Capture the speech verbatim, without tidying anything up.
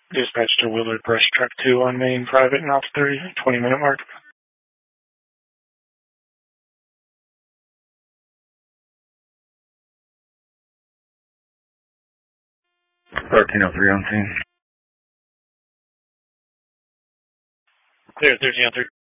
Dispatch to Willard Brush Truck two on Main Private and Alpha three, twenty minute mark. thirteen oh three on scene. Clear, thirteen oh three.